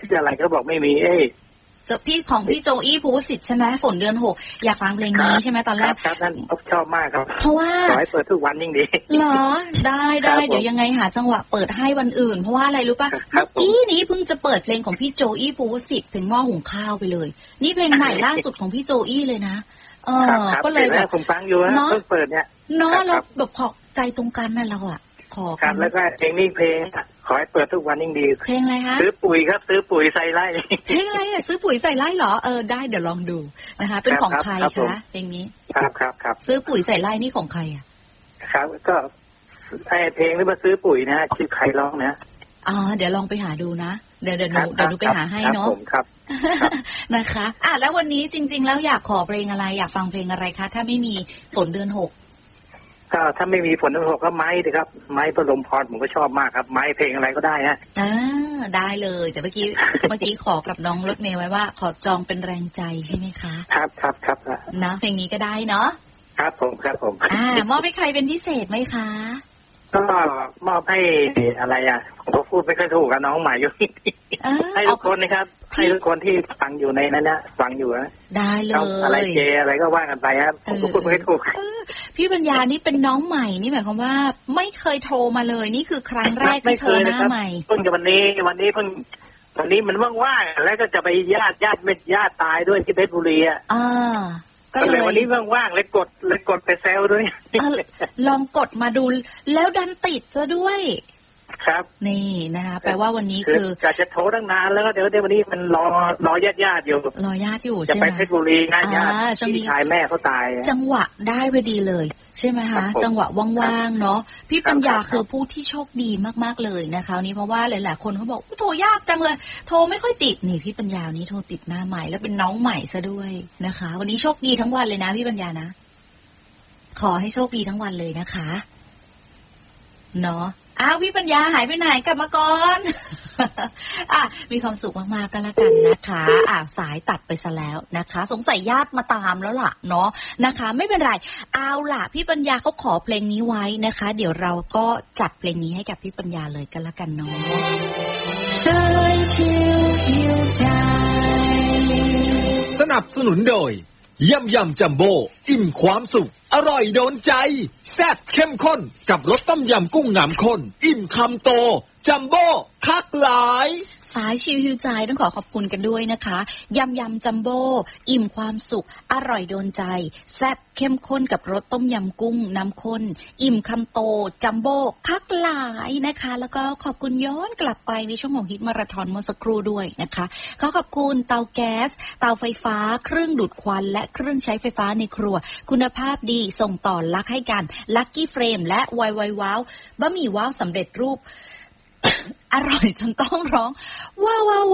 อะไรก็บอกไม่มีพี่ของพี่โจอี้ภูวสิทธิ์ใช่ไหมฝนเดือน6อยากฟังเพลงนี้ใช่ไหมตอนแรกครับนั่นชอบมากครับเพราะว่าขอให้เปิดทุกวันยิ่งดีเหรอได้เดี๋ยวยังไงหาจังหวะเปิดให้วันอื่นเพราะว่าอะไรรู้ป่ะเมื่อกี้นี้เพิ่งจะเปิดเพลงของพี่โจอี้ภูวสิทธิ์เพลงหม้อหุงข้าวไปเลยนี่เพลงใหม่ล่าสุดของพี่โจอี้เลยนะก็เลยแบบผมฟังอยู่นะเพิ่งเปิดเนี่ยเนาะเราแบบขอใจตรงกันนะเราอะขอกันแล้วก็เพลงนี้เพลงขอให้เปิดทุกวันยิ่งดีเพลงอะไรคะซื้อปุ๋ยครับซื้อปุ๋ยใส่ไร่เพลงอะไรอะซื้อปุ๋ยใส่ไร่เหรอได้เดี๋ยวลองดูนะคะเป็นของใครคะเพลงนี้ครับซื้อปุ๋ยใส่ไร่นี่ของใครอะครับก็เพลงนี้มาซื้อปุ๋ยนะชื่อใครร้องนะเดี๋ยวลองไปหาดูนะเดี๋ยวดูไปหาให้เนาะครับนะคะแล้ววันนี้จริงๆแล้วอยากขอเพลงอะไรอยากฟังเพลงอะไรคะถ้าไม่มีฝนเดือน6 ก็ถ้าไม่มีฝนเดือน6ก็ไม้ดิครับไม้ประลมพรผมก็ชอบมากครับไม้เพลงอะไรก็ได้ฮะได้เลยแต่เมื่อกี้ขอกับน้องรถเมย์ไว้ว่าขอจองเป็นแรงใจใช่ไหมคะครับนะเพลงนี้ก็ได้เนาะครับผมมอบให้ใครเป็นพิเศษไหมคะก็มอบให้อะไรผมก็พูดไม่ค่อยถูกกับน้องใหม่อยู่ให้ทุกคนนะครับให้ทุกคนที่ฟังอยู่ในนั้นนะฟังอยู่นะได้เลยอะไรเจอะไรก็ว่ากันไปครับผมก็พูดไม่ค่อยถูกพี่ปัญญานี่เป็นน้องใหม่นี่หมายความว่าไม่เคยโทรมาเลยนี่คือครั้งแรกที่โทรหน้าใหม่เพิ่งจะวันนี้มันว่างๆแล้วก็จะไปญาติตายด้วยที่เพชรบุรีก็เลยวันนี้ว่างๆเลยกดไปแซวด้วยลองกดมาดูแล้วดันติดซะด้วยครับนี่นะคะแปลว่าวันนี้คือจะโทรตั้งนานแล้วก็เดี๋ยววันนี้มันรอญาติอยู่ใช่ไหมจะไปเพชรบุรีงานญาติพี่ชายแม่เขาตายจังหวะได้พอดีเลยใช่ไหมคะจังหวะว่างๆเนาะพี่ปัญญาคือผู้ที่โชคดีมากๆเลยนะคะนี้เพราะว่าหลายๆคนเขาบอกโทรยากจังเลยโทรไม่ค่อยติดนี่พี่ปัญญานี้โทรติดหน้าใหม่แล้วเป็นน้องใหม่ซะด้วยนะคะวันนี้โชคดีทั้งวันเลยนะพี่ปัญญานะขอให้โชคดีทั้งวันเลยนะคะเนาะพี่ปัญญาหายไปไหนกลับมาก่อนมีความสุขมากๆกันละกันนะคะสายตัดไปซะแล้วนะคะสงสัยญาติมาตามแล้วล่ะเนาะนะคะไม่เป็นไรเอาล่ะพี่ปัญญาเขาขอเพลงนี้ไว้นะคะเดี๋ยวเราก็จัดเพลงนี้ให้กับพี่ปัญญาเลยกันละกันเนาะสายชิวหิวใจสนับสนุนโดยยำจัมโบ้อิ่มความสุขอร่อยโดนใจแซ่บเข้มข้นกับรสต้มยำกุ้งน้ำข้นอิ่มคำโตจัมโบ้คักหลายสายชิวหิวใจต้องขอบคุณกันด้วยนะคะยำจัมโบ้อิ่มความสุขอร่อยโดนใจแซ่บเข้มข้นกับรสต้มยำกุ้งน้ำข้นอิ่มคำโตจัมโบ้คักหลายนะคะแล้วก็ขอบคุณย้อนกลับไปในช่วงของฮิตมาราธอนเมื่อสักครู่ด้วยนะคะขอบคุณเตาแก๊สเตาไฟฟ้าเครื่องดูดควันและเครื่องใช้ไฟฟ้าในครัวคุณภาพดีส่งต่อรักให้กันลัคกี้เฟรมและไวว้าวบะหมี่ว้าวสำเร็จรูป อร่อยจนต้องร้องว้าว